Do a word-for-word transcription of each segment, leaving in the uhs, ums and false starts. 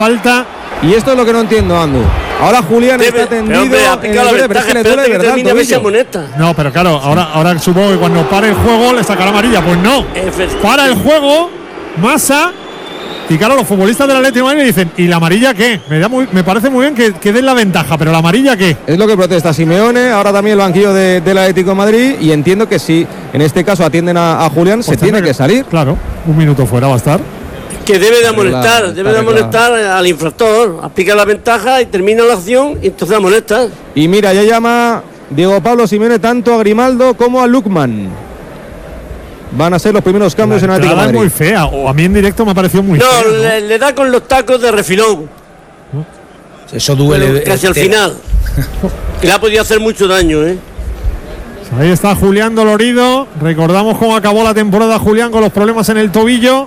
falta. Y esto es lo que no entiendo, Andu. Ahora Julián Debe, está tendido hombre, en aplica el la verde, pero es que le duele de que verdad el termine a ver si tobillo. amonesta. No, pero claro, ahora, ahora supongo que cuando pare el juego le sacará amarilla. Pues no. Para el juego, Massa. Y claro, los futbolistas del Atlético de Madrid dicen, ¿y la amarilla qué? Me, da muy, me parece muy bien que, que den la ventaja, pero ¿la amarilla qué? Es lo que protesta Simeone, ahora también el banquillo de, del Atlético de Madrid, y entiendo que si en este caso atienden a, a Julián, pues se tiene que, que salir. Claro, un minuto fuera va a estar. Que debe de amonestar, Claro, debe de amonestar al infractor, aplica la ventaja y termina la acción y entonces amonesta. Y mira, ya llama Diego Pablo Simeone tanto a Grimaldo como a Lukman. Van a ser los primeros cambios La en Atlético de Madrid. Es muy fea, o a mí en directo me ha parecido muy no, fea. ¿no? Le, le da con los tacos de refilón. Eso duele. Pero casi al este, final. Que le ha podido hacer mucho daño, ¿eh? Ahí está Julián dolorido. Recordamos cómo acabó la temporada Julián con los problemas en el tobillo.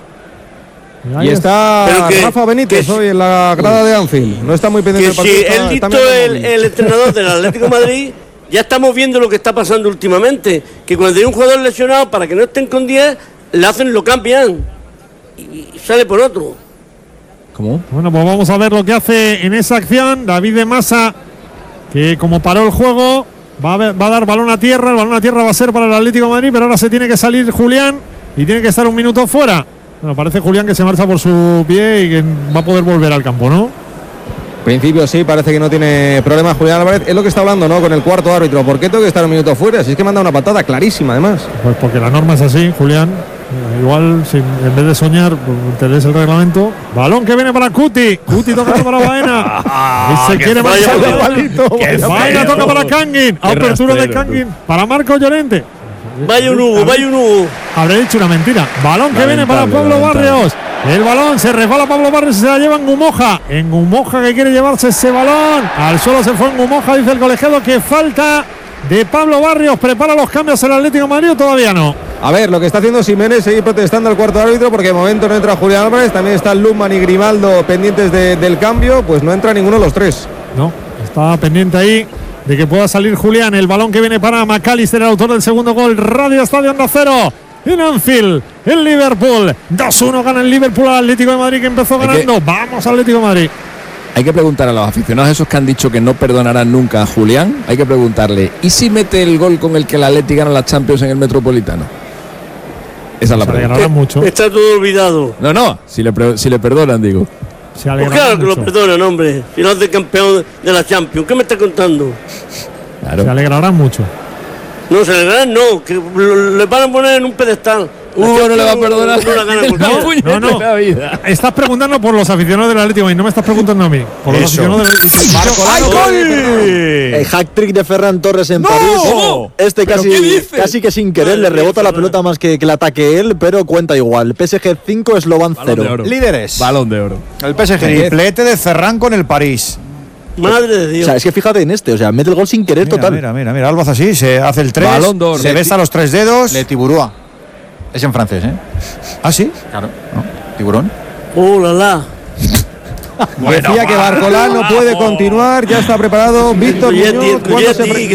Y está que, Rafa Benítez que, hoy en la grada de Anfield. No está muy pendiente del partido. Si él dictó el, el entrenador del Atlético de Madrid, ya estamos viendo lo que está pasando últimamente. Que cuando hay un jugador lesionado, para que no estén con diez, le hacen, lo cambian. Y, y sale por otro. ¿Cómo? Bueno, pues vamos a ver lo que hace en esa acción David de Massa, que como paró el juego, va a, ver, va a dar balón a tierra. El balón a tierra va a ser para el Atlético de Madrid, pero ahora se tiene que salir Julián y tiene que estar un minuto fuera. Bueno, parece Julián que se marcha por su pie y que va a poder volver al campo, ¿no? En principio sí, parece que no tiene problema Julián Álvarez. Es lo que está hablando, ¿no? Con el cuarto árbitro. ¿Por qué tengo que estar un minuto fuera? Si es que manda una patada clarísima, además. Pues porque la norma es así, Julián. Igual, si en vez de soñar, pues, te lees el reglamento. Balón que viene para Cuti. Cuti toca para Baena. Y se quiere marchar de palito. Baena toca para Kangin. Apertura de Kangin para Marco Llorente. Vaya un Hugo, vaya un Hugo. Habré dicho una mentira. Balón que viene para Pablo Barrios. El balón se resbala Pablo Barrios y se la lleva en Gumoja. En Gumoja que quiere llevarse ese balón. Al suelo se fue en Gumoja, dice el colegiado que falta de Pablo Barrios. ¿Prepara los cambios el Atlético de Madrid o todavía no? A ver, lo que está haciendo Simeone es seguir protestando al cuarto árbitro porque de momento no entra Julián Álvarez. También están Lukman y Grimaldo pendientes de, del cambio. Pues no entra ninguno de los tres. No, está pendiente ahí de que pueda salir Julián. El balón que viene para McAllister, el autor del segundo gol. Radio Estadio Onda Cero. En Anfield, en Liverpool. dos uno gana el Liverpool al Atlético de Madrid, que empezó ganando. Que Vamos Atlético de Madrid. Hay que preguntar a los aficionados esos que han dicho que no perdonarán nunca a Julián. Hay que preguntarle, ¿y si mete el gol con el que el Atlético gana la Champions en el Metropolitano? Esa es la pregunta. Se mucho. Está todo olvidado. No, no, si le, si le perdonan, digo. Se pues claro que mucho. Lo perdonan, hombre. Si no hace campeón de la Champions. ¿Qué me está contando? Claro. Se alegrarán mucho. No, se alegrarán, no. Que le van a poner en un pedestal. Hugo no le va a perdonar. No, no, no. Estás preguntando por los aficionados del Atlético y no me estás preguntando a mí. Por los Eso. aficionados del Atlético. ¡Ay, gol! El hack-trick de Ferran Torres en ¡No! París. ¿Cómo? Este casi, casi que sin querer le rebota la pelota más que, que le ataque él, pero cuenta igual. P S G cinco, Slovan cero. Líderes. Balón de oro. El P S G. Triplete de Ferran con el París. Madre de Dios. O sea, es que fíjate en este, o sea, mete el gol sin querer Mira, total. Mira, mira, mira. Alba hace así, se hace el tres. Balón d'Or. Se besa los tres dedos. Le Tiburúa. Es en francés, ¿eh? ¿Ah, sí? Claro. ¿No? Tiburón. ¡Oh, la la! Bueno, decía que Barcolá no puede continuar, ya está preparado Víctor Muñoz. ¿Cuándo se, re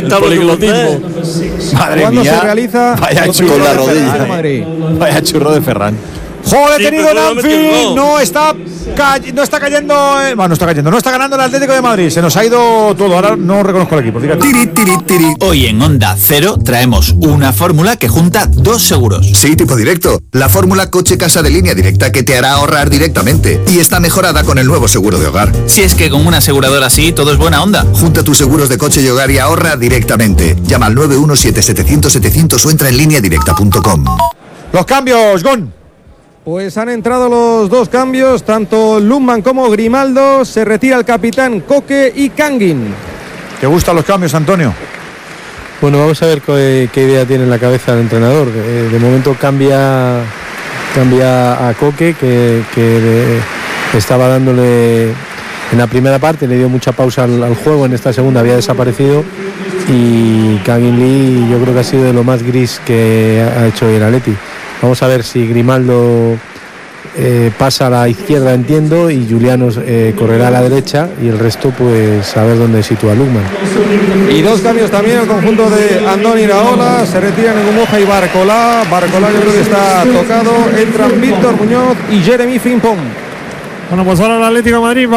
Madre ¿Cuándo mía. se realiza? Vaya churro con la de rodilla. Ferran. Vaya churro de Ferran. Juego detenido Sí, en pero Anfield, no está, no está cayendo, eh, bueno, no está cayendo, no está ganando el Atlético de Madrid, se nos ha ido todo, ahora no reconozco el equipo. Fíjate. Tiri, tiri, tiri. Hoy en Onda Cero traemos una fórmula que junta dos seguros. Sí, tipo directo. La fórmula coche casa de línea directa que te hará ahorrar directamente y está mejorada con el nuevo seguro de hogar. Si es que con una aseguradora así todo es buena onda. Junta tus seguros de coche y hogar y ahorra directamente. Llama al nueve uno siete, setecientos, setecientos o entra en línea directa punto com. Los cambios, Gon. Pues han entrado los dos cambios, tanto Lukman como Grimaldo. Se retira el capitán Coque y Kangin. ¿Te gustan los cambios, Antonio? Bueno, vamos a ver qué, qué idea tiene en la cabeza el entrenador. Eh, de momento cambia, cambia a Coque, que, que le, estaba dándole en la primera parte, le dio mucha pausa al, al juego, en esta segunda había desaparecido. Y Kangin Lee yo creo que ha sido de lo más gris que ha hecho el Atleti. Vamos a ver si Grimaldo eh, pasa a la izquierda, entiendo, y Julianos eh, correrá a la derecha, y el resto pues a ver dónde sitúa Lukman. Y dos cambios también, el conjunto de Andoni Iraola, se retiran en Gumoja y Barcolá. Barcolá yo creo que está tocado, entran Víctor Muñoz y Jeremy Frimpong. Bueno, pues ahora el Atlético de Madrid va